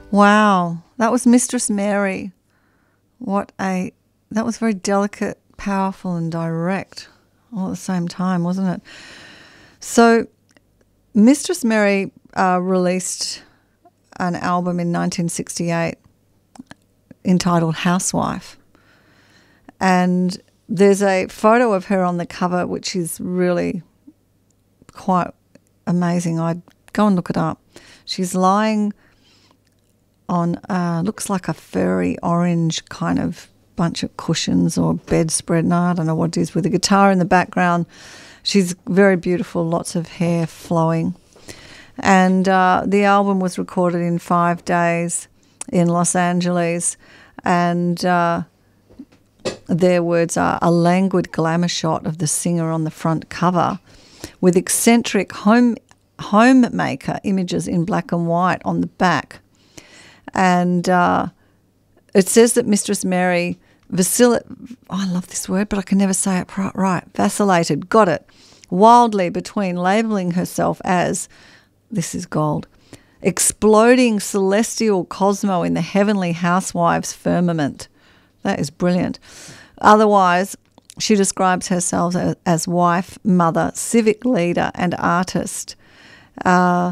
Wow, that was Mistress Mary. That was very delicate, powerful and direct all at the same time, wasn't it? So Mistress Mary released an album in 1968 entitled Housewife. And there's a photo of her on the cover which is really quite amazing. I'd go and look it up. She's lying on looks like a furry orange kind of bunch of cushions or bedspread. No, I don't know what it is, with a guitar in the background. She's very beautiful, lots of hair flowing. And the album was recorded in 5 days in Los Angeles. And their words are a languid glamour shot of the singer on the front cover with eccentric homemaker images in black and white on the back. And it says that Mistress Mary I love this word, but I can never say it right. Vacillated, got it, wildly between labelling herself as, this is gold, exploding celestial cosmo in the heavenly housewives' firmament. That is brilliant. Otherwise, she describes herself as wife, mother, civic leader, and artist. Yeah.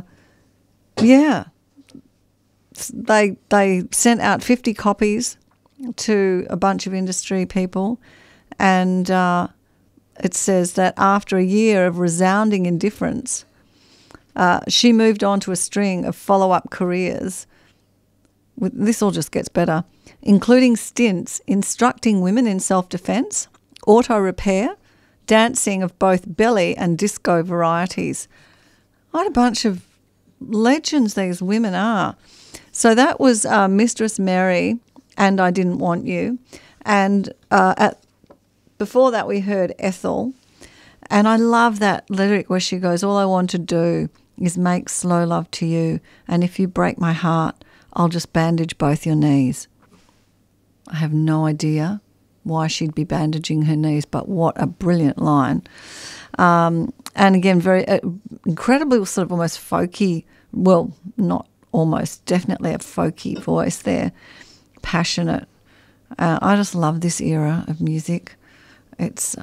They sent out 50 copies to a bunch of industry people, and it says that after a year of resounding indifference, she moved on to a string of follow-up careers. This all just gets better, including stints instructing women in self-defense, auto repair, dancing of both belly and disco varieties. What a bunch of legends these women are. So that was Mistress Mary and I Didn't Want You. And before that we heard Ethel. And I love that lyric where she goes, all I want to do is make slow love to you, and if you break my heart, I'll just bandage both your knees. I have no idea why she'd be bandaging her knees, but what a brilliant line. And again, very incredibly sort of almost folky, well, not almost, definitely a folky voice there, passionate. I just love this era of music. It's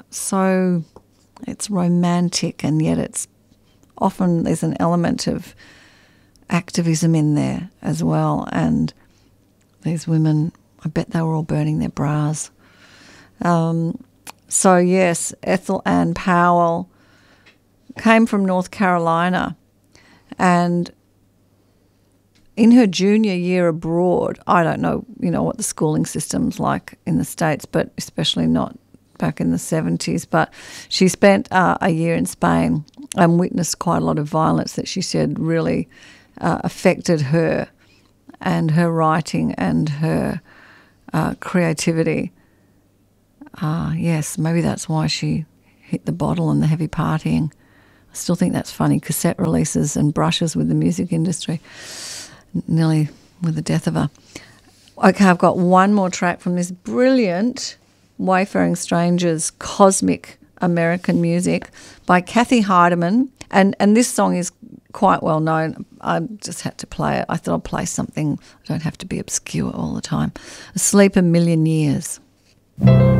romantic, and yet it's often there's an element of activism in there as well. And these women, I bet they were all burning their bras. So yes, Ethel Ann Powell came from North Carolina, and in her junior year abroad, I don't know, what the schooling system's like in the States, but especially not back in the 70s, but she spent a year in Spain and witnessed quite a lot of violence that she said really affected her and her writing and her creativity. Yes, maybe that's why she hit the bottle and the heavy partying. I still think that's funny, cassette releases and brushes with the music industry, nearly with the death of her. Okay, I've got one more track from this brilliant Wayfaring Strangers Cosmic American Music by Kathy Heidemann. And this song is quite well known. I just had to play it. I thought I'd play something. I don't have to be obscure all the time. Asleep a Million Years.